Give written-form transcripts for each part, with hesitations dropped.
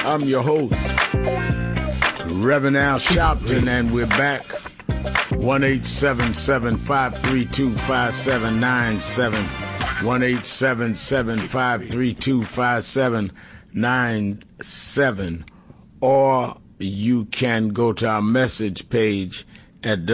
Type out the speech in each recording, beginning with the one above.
I'm your host, Reverend Al Sharpton, and we're back. 1-877-532-5797. 1-877-532-5797. Or you can go to our message page at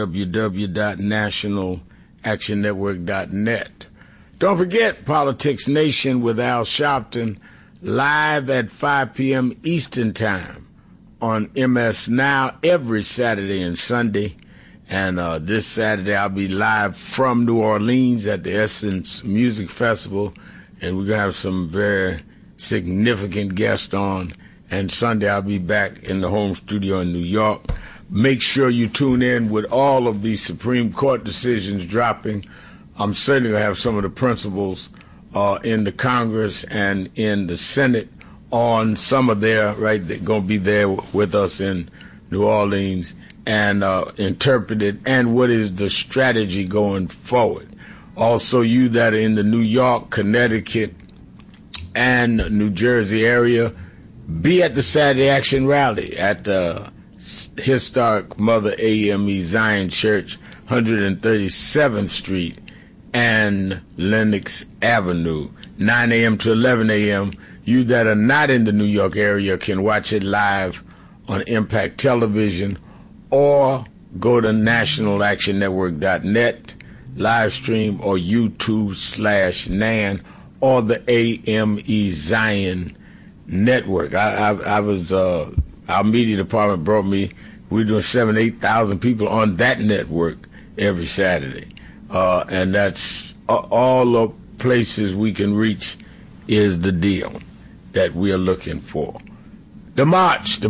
www.nationalactionnetwork.net. Don't forget Politics Nation with Al Sharpton, live at 5 p.m. Eastern Time on MS Now every Saturday and Sunday. And this Saturday I'll be live from New Orleans at the Essence Music Festival, and we're going to have some very significant guests on. And Sunday I'll be back in the home studio in New York. Make sure you tune in with all of these Supreme Court decisions dropping. I'm certainly going to have some of the principals in the Congress and in the Senate on some of their, right, they're going to be there with us in New Orleans and interpret it and what is the strategy going forward. Also, you that are in the New York, Connecticut, and New Jersey area, be at the Saturday Action Rally at the historic Mother AME Zion Church, 137th Street and Lenox Avenue, 9 a.m. to 11 a.m. You that are not in the New York area can watch it live on Impact Television or go to nationalactionnetwork.net, live stream, or YouTube/NAN, or the AME Zion Network. I was, our media department brought me, we're doing 8,000 people on that network every Saturday. And that's all the places we can reach is the deal that we are looking for. The march.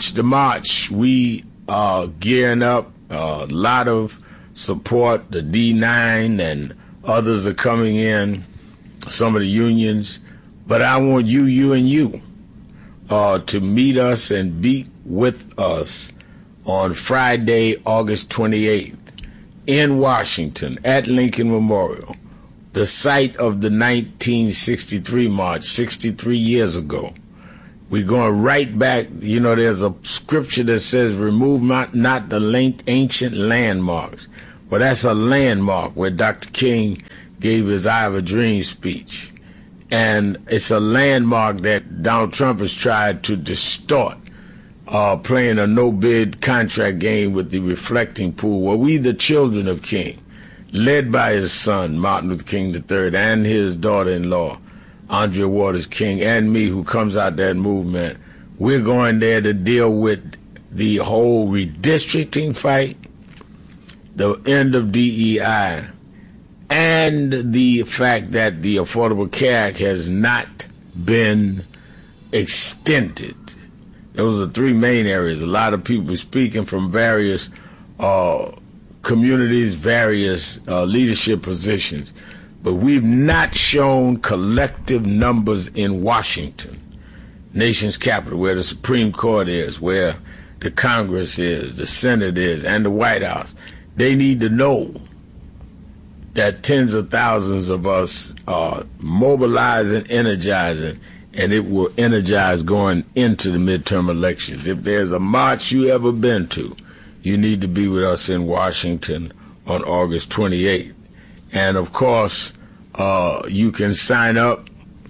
We are gearing up, a lot of support. The D9 and others are coming in, some of the unions. But I want you and you to meet us and be with us on Friday, August 28th. In Washington, at Lincoln Memorial, the site of the 1963 march, 63 years ago. We're going right back. You know, there's a scripture that says, remove not the ancient landmarks. Well, that's a landmark where Dr. King gave his I Have a Dream speech. And it's a landmark that Donald Trump has tried to distort, playing a no-bid contract game with the reflecting pool. Well, we, the children of King, led by his son, Martin Luther King III, and his daughter-in-law, Andrea Waters King, and me, who comes out that movement, we're going there to deal with the whole redistricting fight, the end of DEI, and the fact that the Affordable Care Act has not been extended. Those are three main areas. A lot of people speaking from various communities, various leadership positions. But we've not shown collective numbers in Washington, nation's capital, where the Supreme Court is, where the Congress is, the Senate is, and the White House. They need to know that tens of thousands of us are mobilizing, energizing, and it will energize going into the midterm elections. If there's a march you ever been to, you need to be with us in Washington on August 28th. And, of course, you can sign up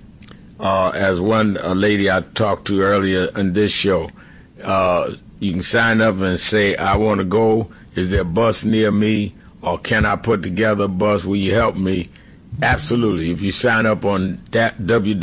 as one lady I talked to earlier in this show. You can sign up and say, I want to go. Is there a bus near me? Or can I put together a bus? Will you help me? Absolutely. If you sign up on that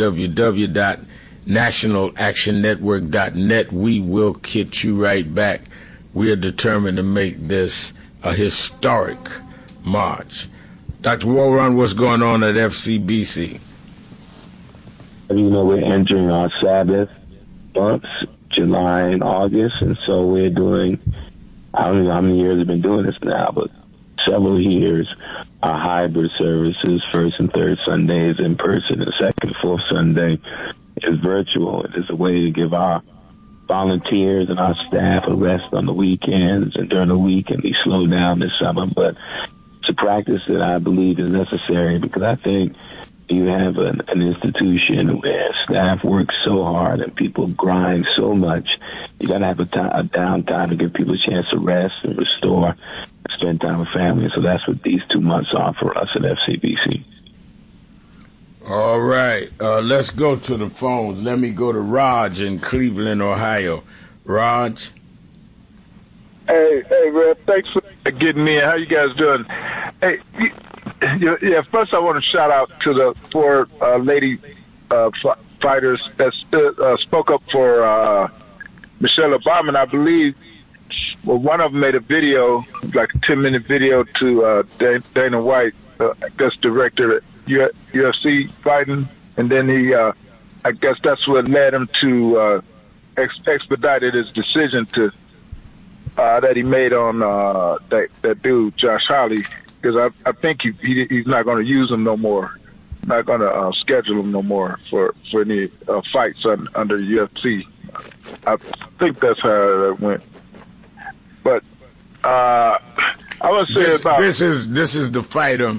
www.nationalactionnetwork.net, we will get you right back. We are determined to make this a historic march. Dr. Warren, what's going on at FCBC? You know, we're entering our Sabbath months, July and August, and so we're doing, I don't know how many years we've been doing this now, but several years, our hybrid services, first and third Sundays in person, and second and fourth Sunday is virtual. It is a way to give our volunteers and our staff a rest on the weekends and during the week, and we slow down this summer. But it's a practice that I believe is necessary because I think you have an institution where staff work so hard and people grind so much, you got to have a downtime to give people a chance to rest and restore, spend time with family. So that's what these 2 months are for us at FCBC. All right. Let's go to the phones. Let me go to Raj in Cleveland, Ohio. Raj? Hey, Red. Thanks for getting me in. How you guys doing? Hey, yeah. First, I want to shout out to the 4 lady fighters that spoke up for Michelle Obama, and I believe one of them made a video, like a 10-minute video, to Dana White, I guess director at UFC fighting, and then he, I guess that's what led him to expedited his decision to. That he made on that dude Josh Hawley, because I think he's not going to use him no more, not going to schedule him no more for any fights under UFC. I think that's how it went. But I want to say about this is the fighter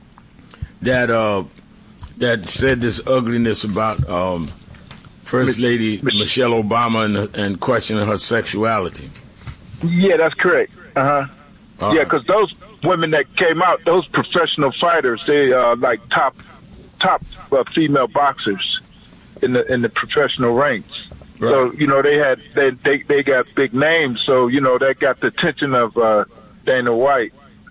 that said this ugliness about First Lady Michelle Obama and questioning her sexuality. Yeah, that's correct. Yeah, because those women that came out, those professional fighters, they are like top female boxers in the professional ranks. Right. So they got big names. So they got the attention of Dana White.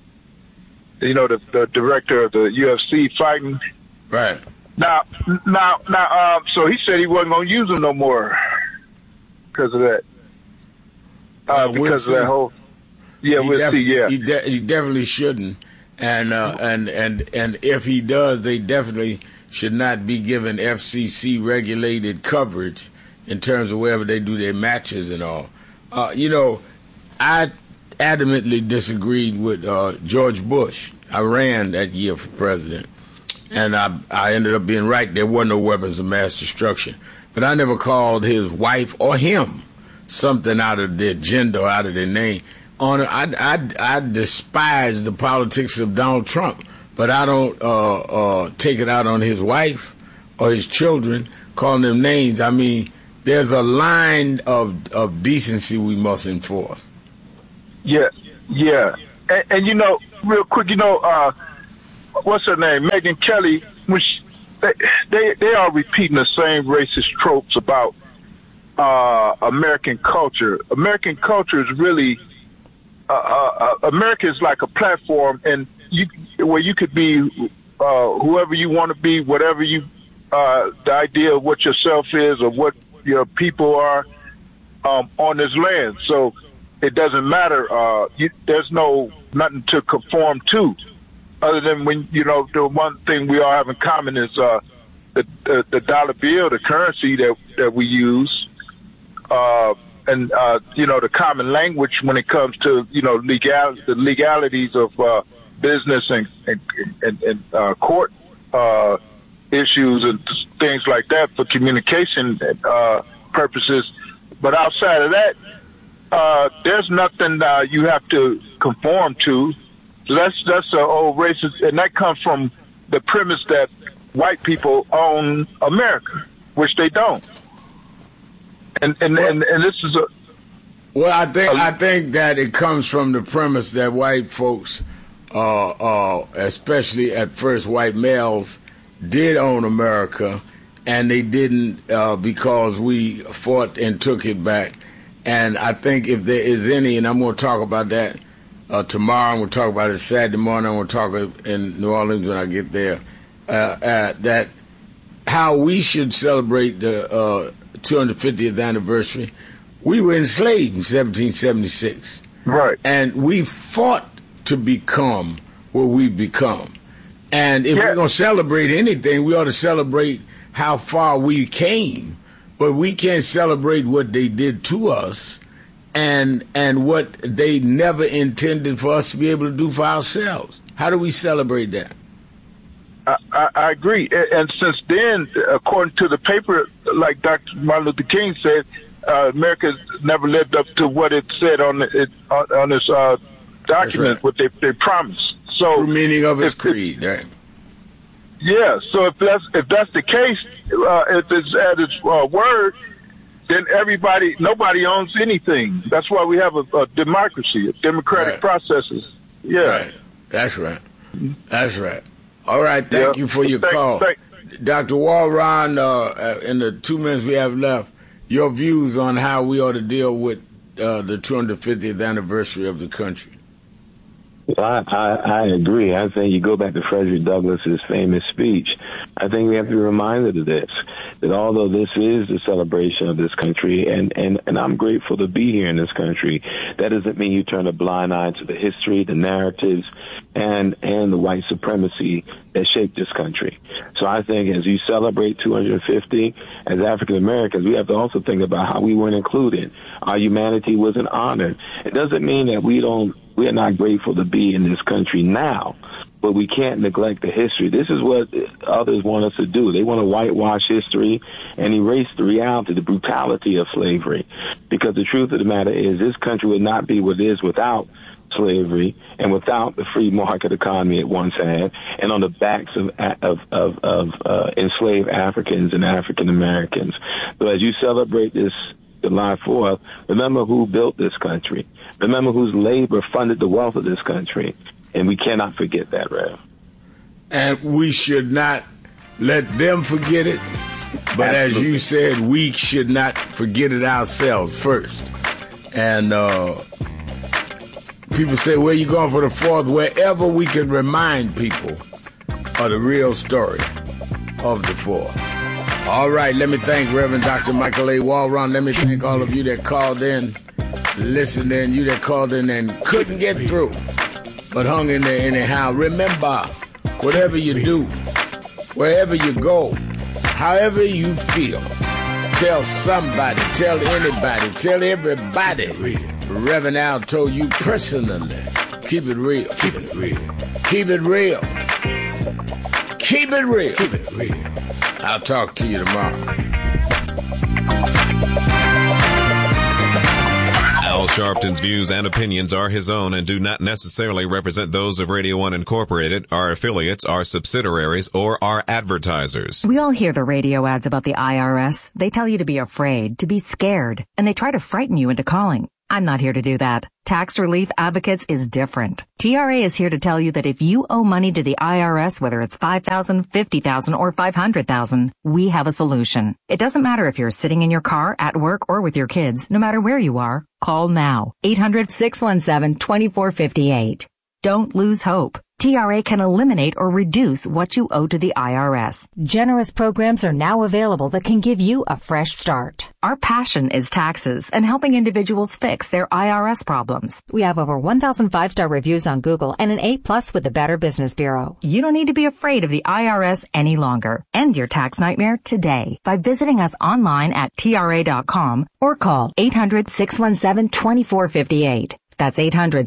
The director of the UFC fighting. Right. Now, so he said he wasn't going to use them no more because of that. Because of that whole, we'll see. Yeah, he definitely shouldn't, and if he does, they definitely should not be given FCC regulated coverage in terms of wherever they do their matches and all. I adamantly disagreed with George Bush. I ran that year for president, and I ended up being right. There were no weapons of mass destruction, but I never called his wife or him something out of their gender or out of their name. I despise the politics of Donald Trump, but I don't take it out on his wife or his children, calling them names. I mean, there's a line of decency we must enforce. Yeah. And real quick, what's her name? Megyn Kelly, which they are repeating the same racist tropes about American culture. American culture is really America is like a platform, and where you could be whoever you want to be, whatever the idea of what yourself is or what your people are on this land. So it doesn't matter. There's nothing to conform to, other than when the one thing we all have in common is the dollar bill, the currency that we use. And the common language when it comes to the legalities of business and court issues and things like that for communication purposes. But outside of that, there's nothing you have to conform to. So that's an old racist, and that comes from the premise that white people own America, which they don't. And this is a well. I think that it comes from the premise that white folks, especially at first white males, did own America, and they didn't because we fought and took it back. And I think if there is any, and I'm going to talk about that tomorrow. I'm going to talk about it Saturday morning. I'm going to talk in New Orleans when I get there. That how we should celebrate the 250th anniversary. We were enslaved in 1776. Right. And we fought to become what we've become. And if we're going to celebrate anything, we ought to celebrate how far we came. But we can't celebrate what they did to us and what they never intended for us to be able to do for ourselves. How do we celebrate that? I agree. And since then, according to the paper, like Dr. Martin Luther King said, America never lived up to what it said on this document, right, what they promised. So true meaning of its creed, right? Yeah, so if that's the case, if it's at its word, then nobody owns anything. That's why we have a democracy, democratic processes. Yeah, right. That's right. That's right. All right, thank you for your call. Dr. Walron, in the 2 minutes we have left, your views on how we ought to deal with the 250th anniversary of the country. I agree. I think you go back to Frederick Douglass's famous speech. I think we have to be reminded of this, that although this is the celebration of this country, and I'm grateful to be here in this country, that doesn't mean you turn a blind eye to the history, the narratives, and the white supremacy that shaped this country. So I think as you celebrate 250, as African Americans, we have to also think about how we weren't included. Our humanity wasn't honored. It doesn't mean that we are not grateful to be in this country now, but we can't neglect the history. This is what others want us to do. They want to whitewash history and erase the reality, the brutality of slavery. Because the truth of the matter is this country would not be what it is without slavery and without the free market economy it once had, and on the backs of enslaved Africans and African Americans. So as you celebrate this July 4th, remember who built this country. Remember whose labor funded the wealth of this country. And we cannot forget that, Rev. And we should not let them forget it. But Absolutely. As you said, we should not forget it ourselves first. And people say, where you going for the 4th? Wherever we can remind people of the real story of the 4th. All right, let me thank Reverend Dr. Michael A. Walron. Let me thank all of you that called in, listened in, you that called in and couldn't get through, but hung in there anyhow. Remember, whatever you do, wherever you go, however you feel, tell somebody, tell anybody, tell everybody. Reverend Al told you personally. Keep it real. Keep it real. Keep it real. Keep it real. Keep it real. I'll talk to you tomorrow. Al Sharpton's views and opinions are his own and do not necessarily represent those of Radio 1 Incorporated, our affiliates, our subsidiaries, or our advertisers. We all hear the radio ads about the IRS. They tell you to be afraid, to be scared, and they try to frighten you into calling. I'm not here to do that. Tax Relief Advocates is different. TRA is here to tell you that if you owe money to the IRS, whether it's $5,000, $50,000, or $500,000, we have a solution. It doesn't matter if you're sitting in your car, at work, or with your kids. No matter where you are, call now. 800-617-2458. Don't lose hope. TRA can eliminate or reduce what you owe to the IRS. Generous programs are now available that can give you a fresh start. Our passion is taxes and helping individuals fix their IRS problems. We have over 1,000 5-star reviews on Google and an A+ with the Better Business Bureau. You don't need to be afraid of the IRS any longer. End your tax nightmare today by visiting us online at TRA.com or call 800-617-2458. That's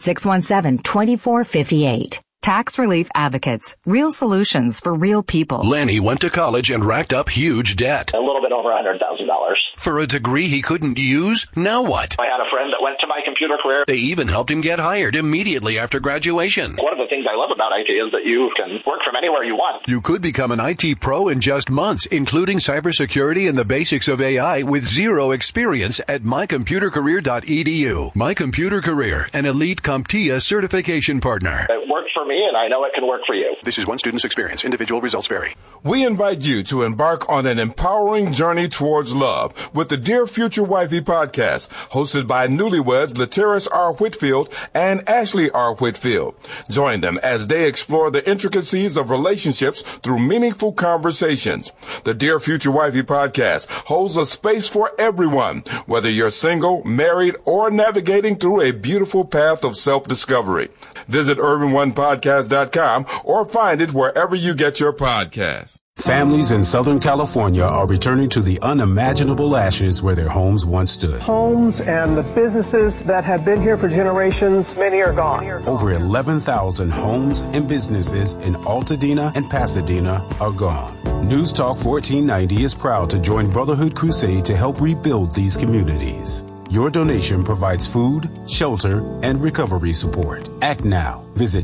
800-617-2458. Tax Relief Advocates. Real solutions for real people. Lenny went to college and racked up huge debt. A little bit over $100,000. For a degree he couldn't use? Now what? I had a friend that went to My Computer Career. They even helped him get hired immediately after graduation. One of the things I love about IT is that you can work from anywhere you want. You could become an IT pro in just months, including cybersecurity and the basics of AI with zero experience at mycomputercareer.edu. My Computer Career, an elite CompTIA certification partner. It worked for me, and I know it can work for you. This is one student's experience. Individual results vary. We invite you to embark on an empowering journey towards love with the Dear Future Wifey podcast, hosted by newlyweds Lateris R. Whitfield and Ashley R. Whitfield. Join them as they explore the intricacies of relationships through meaningful conversations. The Dear Future Wifey podcast holds a space for everyone, whether you're single, married, or navigating through a beautiful path of self-discovery. Visit UrbanOnePodcast.com or find it wherever you get your podcasts. Families in Southern California are returning to the unimaginable ashes where their homes once stood. Homes and the businesses that have been here for generations, many are gone. Over 11,000 homes and businesses in Altadena and Pasadena are gone. News Talk 1490 is proud to join Brotherhood Crusade to help rebuild these communities. Your donation provides food, shelter, and recovery support. Act now. Visit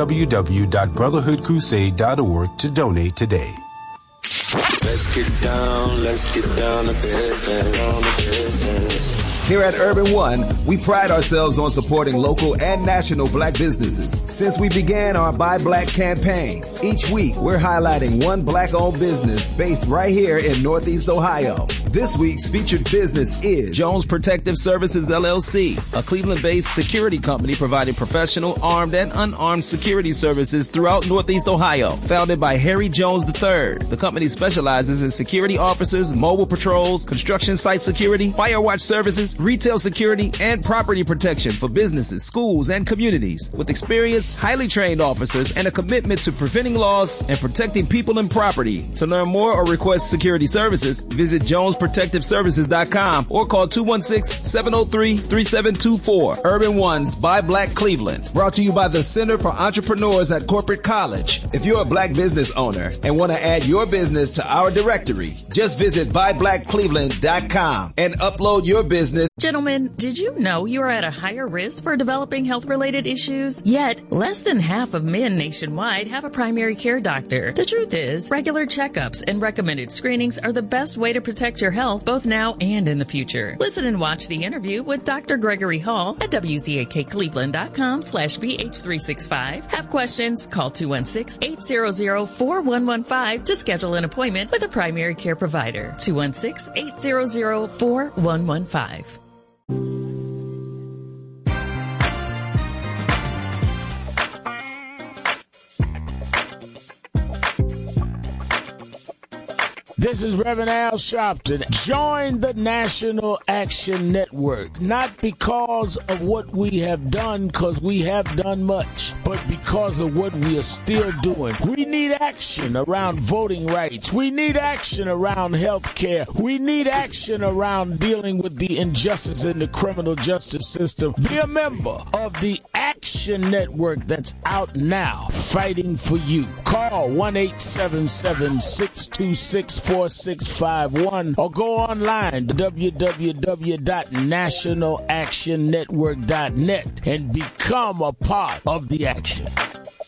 www.brotherhoodcrusade.org to donate today. Let's get down to business. Here at Urban One, we pride ourselves on supporting local and national black businesses. Since we began our Buy Black campaign, each week we're highlighting one black-owned business based right here in Northeast Ohio. This week's featured business is Jones Protective Services, LLC, a Cleveland-based security company providing professional, armed, and unarmed security services throughout Northeast Ohio. Founded by Harry Jones III, the company specializes in security officers, mobile patrols, construction site security, fire watch services, retail security, and property protection for businesses, schools, and communities. With experienced, highly trained officers and a commitment to preventing loss and protecting people and property. To learn more or request security services, visit JonesProtectiveServices.com or call 216-703-3724. Urban One's Buy Black Cleveland. Brought to you by the Center for Entrepreneurs at Corporate College. If you're a black business owner and want to add your business to our directory, just visit BuyBlackCleveland.com and upload your business. Gentlemen, did you know you are at a higher risk for developing health-related issues? Yet, less than half of men nationwide have a primary care doctor. The truth is, regular checkups and recommended screenings are the best way to protect your health both now and in the future. Listen and watch the interview with Dr. Gregory Hall at WZAKCleveland.com/BH365. Have questions? Call 216-800-4115 to schedule an appointment with a primary care provider. 216-800-4115. This is Reverend Al Sharpton. Join the National Action Network, not because of what we have done, because we have done much, but because of what we are still doing. We need action around voting rights. We need action around health care. We need action around dealing with the injustice in the criminal justice system. Be a member of the Action Network that's out now, fighting for you. Call 1-877-626-4651 or go online to www.nationalactionnetwork.net and become a part of the action.